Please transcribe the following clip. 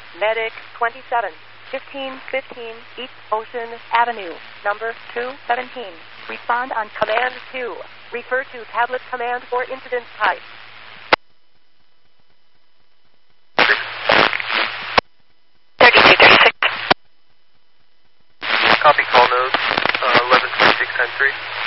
Medic 27, 1515 East Ocean Avenue, number 217. Respond on Command 2. Refer to tablet command for incident type. Copy call node, 1126 times 3.